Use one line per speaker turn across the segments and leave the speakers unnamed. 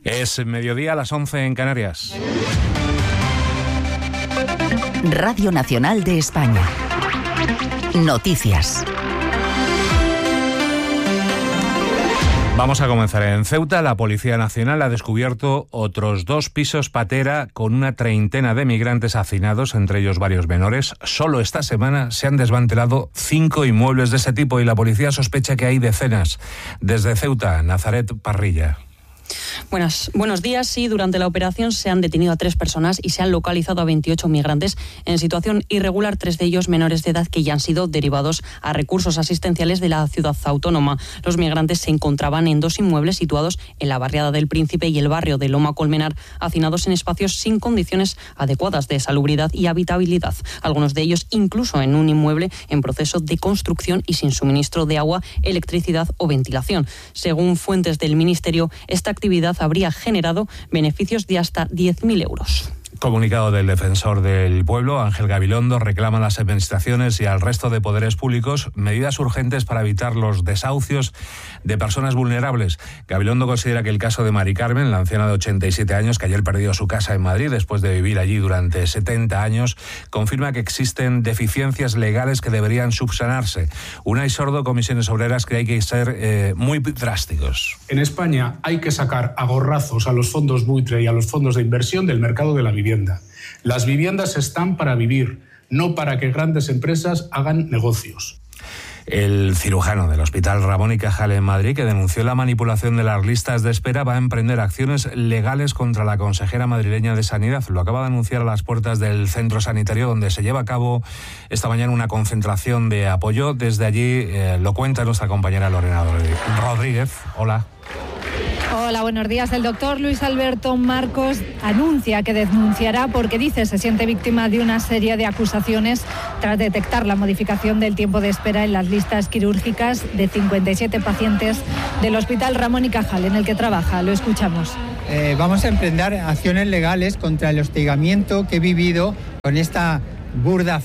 Es mediodía, a las 11 en Canarias.
Radio Nacional de España. Noticias.
Vamos a comenzar. En Ceuta, la Policía Nacional ha descubierto otros 2 pisos patera con una treintena de migrantes hacinados, entre ellos varios menores. Solo esta semana se han desmantelado 5 inmuebles de ese tipo y la policía sospecha que hay decenas. Desde Ceuta, Nazaret Parrilla.
Buenos días. Sí, durante la operación se han detenido a 3 personas y se han localizado a 28 migrantes en situación irregular, 3 de ellos menores de edad que ya han sido derivados a recursos asistenciales de la ciudad autónoma. Los migrantes se encontraban en 2 inmuebles situados en la barriada del Príncipe y el barrio de Loma Colmenar, hacinados en espacios sin condiciones adecuadas de salubridad y habitabilidad. Algunos de ellos incluso en un inmueble en proceso de construcción y sin suministro de agua, electricidad o ventilación. Según fuentes del Ministerio, esta actividad habría generado beneficios de hasta 10.000 euros.
Comunicado del defensor del pueblo, Ángel Gabilondo, reclama a las administraciones y al resto de poderes públicos medidas urgentes para evitar los desahucios de personas vulnerables. Gabilondo considera que el caso de Mari Carmen, la anciana de 87 años que ayer perdió su casa en Madrid después de vivir allí durante 70 años, confirma que existen deficiencias legales que deberían subsanarse. Unai Sordo, Comisiones Obreras, cree que hay que ser muy drásticos.
En España hay que sacar a gorrazos a los fondos buitre y a los fondos de inversión del mercado de la vivienda. Las viviendas están para vivir, no para que grandes empresas hagan negocios.
El cirujano del Hospital Ramón y Cajal en Madrid, que denunció la manipulación de las listas de espera, va a emprender acciones legales contra la consejera madrileña de Sanidad. Lo acaba de anunciar a las puertas del centro sanitario donde se lleva a cabo esta mañana una concentración de apoyo. Desde allí lo cuenta nuestra compañera Lorena Rodríguez. Hola.
Hola, buenos días. El doctor Luis Alberto Marcos anuncia que denunciará porque dice se siente víctima de una serie de acusaciones tras detectar la modificación del tiempo de espera en las listas quirúrgicas de 57 pacientes del Hospital Ramón y Cajal, en el que trabaja. Lo escuchamos.
Vamos a emprender acciones legales contra el hostigamiento que he vivido con esta burda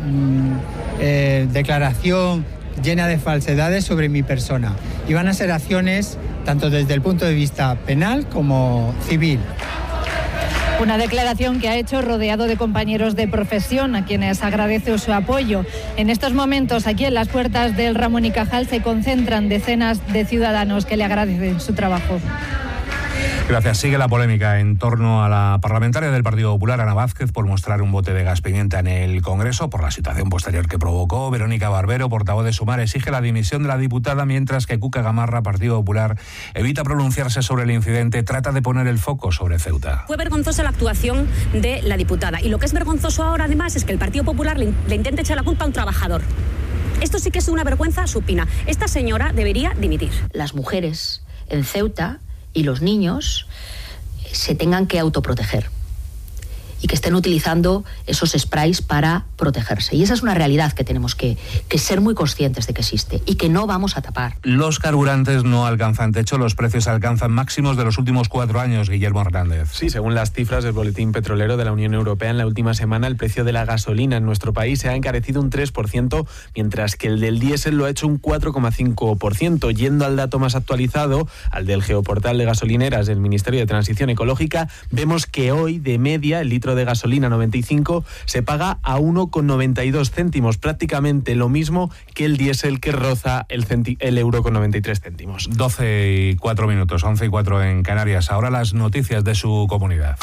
declaración llena de falsedades sobre mi persona. Y van a ser acciones tanto desde el punto de vista penal como civil.
Una declaración que ha hecho rodeado de compañeros de profesión, a quienes agradece su apoyo. En estos momentos, aquí en las puertas del Ramón y Cajal, se concentran decenas de ciudadanos que le agradecen su trabajo.
Gracias. Sigue la polémica en torno a la parlamentaria del Partido Popular, Ana Vázquez, por mostrar un bote de gas pimienta en el Congreso, por la situación posterior que provocó. Verónica Barbero, portavoz de Sumar, exige la dimisión de la diputada, mientras que Cuca Gamarra, Partido Popular, evita pronunciarse sobre el incidente, trata de poner el foco sobre Ceuta.
Fue vergonzosa la actuación de la diputada. Y lo que es vergonzoso ahora, además, es que el Partido Popular le intente echar la culpa a un trabajador. Esto sí que es una vergüenza supina. Esta señora debería dimitir.
Las mujeres en Ceuta y los niños se tengan que autoproteger y que estén utilizando esos sprays para protegerse. Y esa es una realidad que tenemos que ser muy conscientes de que existe y que no vamos a tapar.
Los carburantes no alcanzan techo, los precios alcanzan máximos de los últimos 4 años, Guillermo Hernández.
Sí, según las cifras del Boletín Petrolero de la Unión Europea, en la última semana el precio de la gasolina en nuestro país se ha encarecido un 3%, mientras que el del diésel lo ha hecho un 4,5%. Yendo al dato más actualizado, al del geoportal de gasolineras del Ministerio de Transición Ecológica, vemos que hoy, de media, el litro de gasolina 95 se paga a 1,92 céntimos, prácticamente lo mismo que el diésel, que roza el euro con 93 céntimos.
12:04 minutos, 11:04 en Canarias. Ahora las noticias de su comunidad.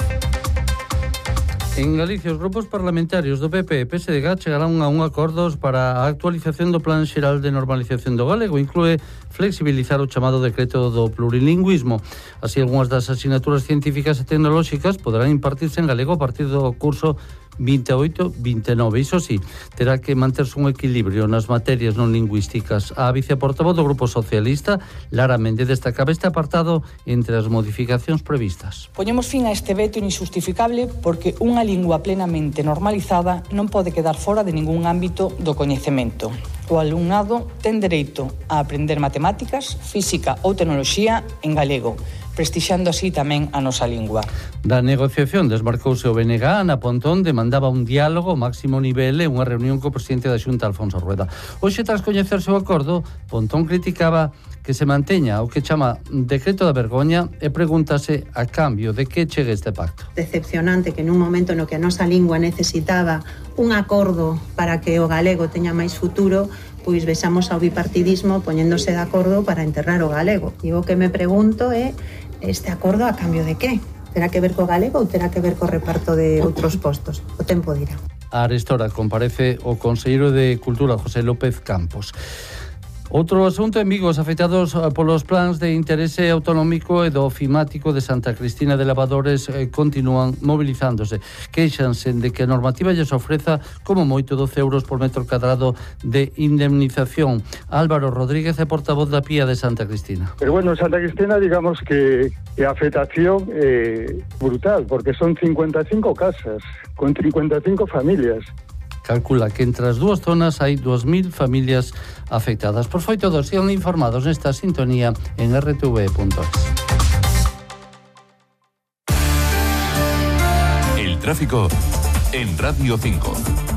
En Galicia, os grupos parlamentarios do PP e PSDG chegarán a un acordo para a actualización do Plan Xeral de Normalización do Galego. Inclúe flexibilizar o chamado decreto do plurilingüismo. Así, algunhas das asignaturas científicas e tecnolóxicas poderán impartirse en galego a partir do curso 28-29. Iso sí, terá que manterse un equilibrio nas materias non lingüísticas. A viceportavoz do Grupo Socialista, Lara Méndez, destacaba este apartado entre as modificacións previstas.
Poñemos fin a este veto injustificable porque unha lingua plenamente normalizada non pode quedar fora de ningún ámbito do coñecemento. O alumnado ten dereito a aprender matemáticas, física ou tecnoloxía en galego, prestixiando así tamén a nosa lingua.
Da negociación desmarcouse o BNG. Ana Pontón demandaba un diálogo ao máximo nivel e unha reunión co presidente da Xunta, Alfonso Rueda. Hoxe, tras coñecerse o acordo, Pontón criticaba que se manteña o que chama decreto da vergoña e pregúntase a cambio de que chegue este pacto.
Decepcionante que nun momento no que a nosa lingua necesitaba un acordo para que o galego teña máis futuro, pois vexamos ao bipartidismo poñéndose de acordo para enterrar o galego. E o que me pregunto é, este acordo a cambio de que? Terá que ver co galego ou terá que ver co reparto de outros postos? O tempo dirá.
A arestora comparece o conselleiro de Cultura, José López Campos. Outro asunto en Vigo, os afectados polos plans de interese autonómico e do ofimático de Santa Cristina de Lavadores continúan movilizándose. Queixanse de que a normativa lles ofreza como moito 12 euros por metro cadrado de indemnización. Álvaro Rodríguez é portavoz da Pía de Santa Cristina.
Pero bueno, Santa Cristina digamos que a afectación é brutal, porque son 55 casas, con 55 familias.
Calcula que entre as dúas zonas hai 2.000 familias afectadas. Por foi todo, sigan informados nesta sintonía en rtv.es.
El tráfico en Radio 5.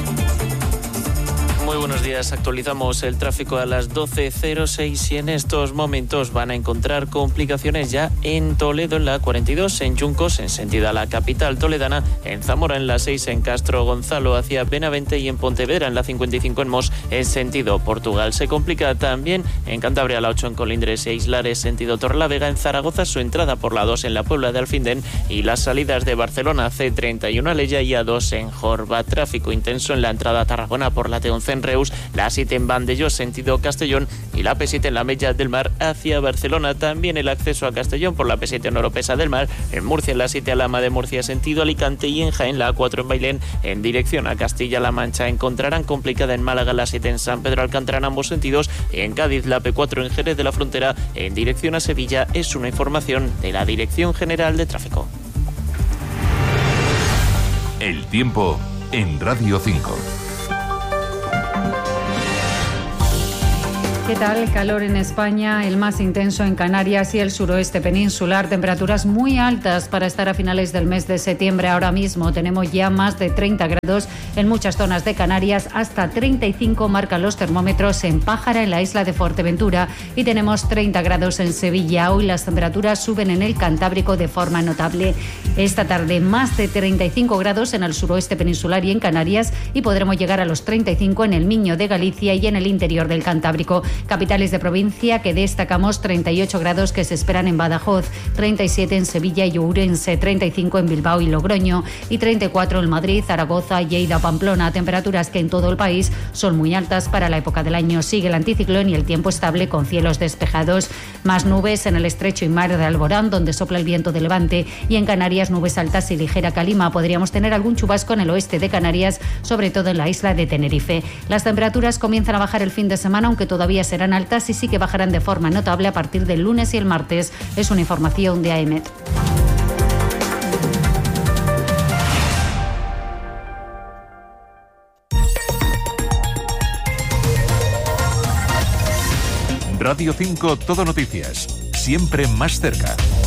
Muy buenos días, actualizamos el tráfico a las 12:06 y en estos momentos van a encontrar complicaciones ya en Toledo en la 42, en Yuncos en sentido a la capital toledana, en Zamora en la 6, en Castro Gonzalo hacia Benavente y en Pontevedra en la 55 en Mos en sentido Portugal. Se complica también en Cantabria la 8 en Colindres e Islares sentido Torrelavega, en Zaragoza su entrada por la 2 en la Puebla de Alfindén y las salidas de Barcelona C31 Alella y A2 en Jorba. Tráfico intenso en la entrada a Tarragona por la T11 en Reus, la 7 en Vandellós sentido Castellón y la P7 en la Mella del Mar hacia Barcelona. También el acceso a Castellón por la P7 en Oropesa del Mar, en Murcia en la 7 a Lama de Murcia sentido Alicante y en Jaén la A4 en Bailén en dirección a Castilla-La Mancha. Encontrarán complicada en Málaga la 7 en San Pedro Alcántara en ambos sentidos, en Cádiz la P4 en Jerez de la Frontera en dirección a Sevilla. Es una información de la Dirección General de Tráfico.
El tiempo en Radio 5.
¿Qué tal? Calor en España, el más intenso en Canarias y el suroeste peninsular. Temperaturas muy altas para estar a finales del mes de septiembre. Ahora mismo tenemos ya más de 30 grados en muchas zonas de Canarias. Hasta 35 marcan los termómetros en Pájara, en la isla de Fuerteventura. Y tenemos 30 grados en Sevilla. Hoy las temperaturas suben en el Cantábrico de forma notable. Esta tarde más de 35 grados en el suroeste peninsular y en Canarias. Y podremos llegar a los 35 en el Miño de Galicia y en el interior del Cantábrico. Capitales de provincia que destacamos 38 grados que se esperan en Badajoz, 37 en Sevilla y Ourense, 35 en Bilbao y Logroño y 34 en Madrid, Zaragoza, Lleida, Pamplona. Temperaturas que en todo el país son muy altas para la época del año. Sigue el anticiclón y el tiempo estable con cielos despejados. Más nubes en el estrecho y mar de Alborán, donde sopla el viento de levante, y en Canarias nubes altas y ligera calima. Podríamos tener algún chubasco en el oeste de Canarias, sobre todo en la isla de Tenerife. Las temperaturas comienzan a bajar el fin de semana, aunque todavía serán altas y sí que bajarán de forma notable a partir del lunes y el martes. Es una información de AEMET.
Radio 5 Todo Noticias, siempre más cerca.